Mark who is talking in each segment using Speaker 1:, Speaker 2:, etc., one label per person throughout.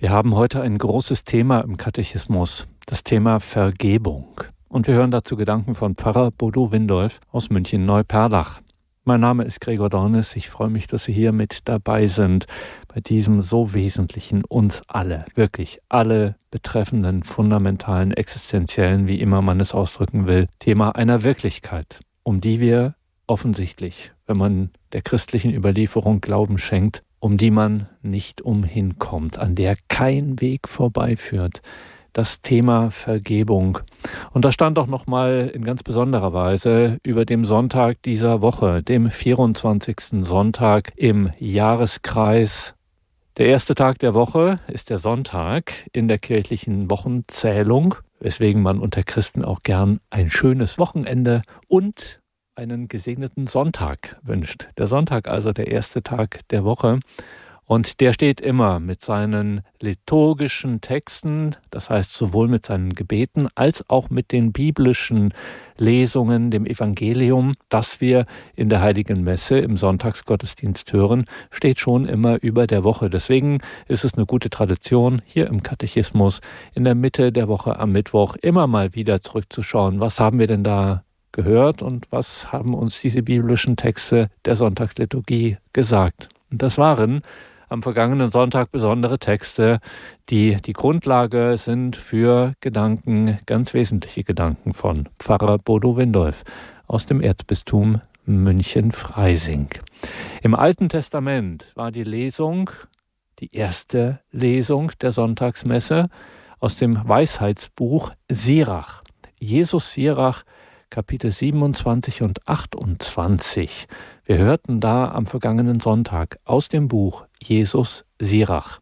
Speaker 1: Wir haben heute ein großes Thema im Katechismus, das Thema Vergebung. Und wir hören dazu Gedanken von Pfarrer Bodo Windolf aus München-Neuperlach. Mein Name ist Gregor Dornis. Ich freue mich, dass Sie hier mit dabei sind bei diesem so wesentlichen, uns alle, wirklich alle betreffenden, fundamentalen, existenziellen, wie immer man es ausdrücken will, Thema einer Wirklichkeit, um die wir offensichtlich, wenn man der christlichen Überlieferung Glauben schenkt, um die man nicht umhin kommt, an der kein Weg vorbeiführt. Das Thema Vergebung. Und das stand auch nochmal in ganz besonderer Weise über dem Sonntag dieser Woche, dem 24. Sonntag im Jahreskreis. Der erste Tag der Woche ist der Sonntag in der kirchlichen Wochenzählung, weswegen man unter Christen auch gern ein schönes Wochenende und einen gesegneten Sonntag wünscht. Der Sonntag, also der erste Tag der Woche. Und der steht immer mit seinen liturgischen Texten, das heißt sowohl mit seinen Gebeten als auch mit den biblischen Lesungen, dem Evangelium, das wir in der Heiligen Messe im Sonntagsgottesdienst hören, steht schon immer über der Woche. Deswegen ist es eine gute Tradition, hier im Katechismus in der Mitte der Woche am Mittwoch immer mal wieder zurückzuschauen, was haben wir denn da gehört und was haben uns diese biblischen Texte der Sonntagsliturgie gesagt. Und das waren am vergangenen Sonntag besondere Texte, die die Grundlage sind für Gedanken, ganz wesentliche Gedanken von Pfarrer Bodo Windolf aus dem Erzbistum München-Freising. Im Alten Testament war die Lesung, die erste Lesung der Sonntagsmesse aus dem Weisheitsbuch Sirach. Jesus Sirach, Kapitel 27 und 28. Wir hörten da am vergangenen Sonntag aus dem Buch Jesus Sirach.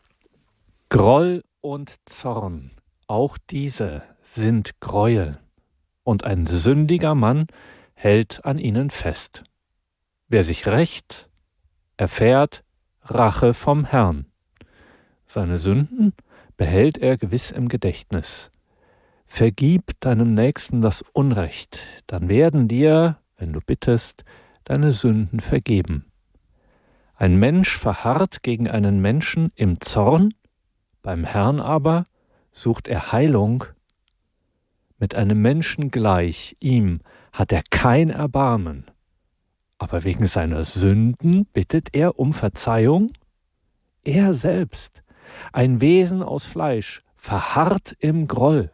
Speaker 1: Groll und Zorn, auch diese sind Gräuel, und ein sündiger Mann hält an ihnen fest. Wer sich rächt, erfährt Rache vom Herrn. Seine Sünden behält er gewiss im Gedächtnis. Vergib deinem Nächsten das Unrecht, dann werden dir, wenn du bittest, deine Sünden vergeben. Ein Mensch verharrt gegen einen Menschen im Zorn, beim Herrn aber sucht er Heilung. Mit einem Menschen gleich, ihm hat er kein Erbarmen, aber wegen seiner Sünden bittet er um Verzeihung. Er selbst, ein Wesen aus Fleisch, verharrt im Groll.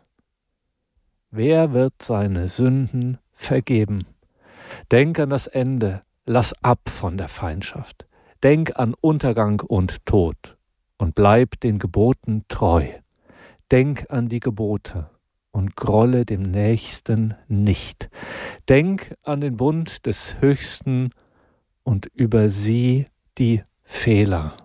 Speaker 1: Wer wird seine Sünden vergeben? Denk an das Ende, lass ab von der Feindschaft. Denk an Untergang und Tod und bleib den Geboten treu. Denk an die Gebote und grolle dem Nächsten nicht. Denk an den Bund des Höchsten und übersieh die Fehler.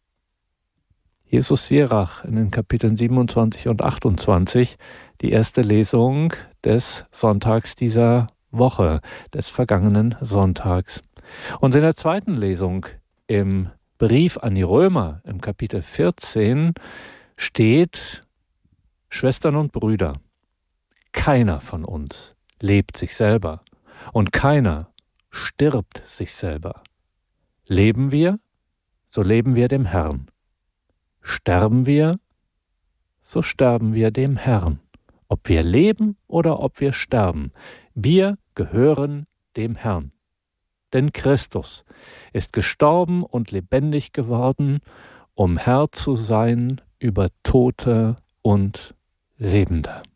Speaker 1: Jesus Sirach in den Kapiteln 27 und 28, die erste Lesung des Sonntags dieser Woche, des vergangenen Sonntags. Und in der zweiten Lesung im Brief an die Römer, im Kapitel 14, steht: Schwestern und Brüder, keiner von uns lebt sich selber und keiner stirbt sich selber. Leben wir, so leben wir dem Herrn. Sterben wir, so sterben wir dem Herrn. Ob wir leben oder ob wir sterben, wir gehören dem Herrn. Denn Christus ist gestorben und lebendig geworden, um Herr zu sein über Tote und Lebende.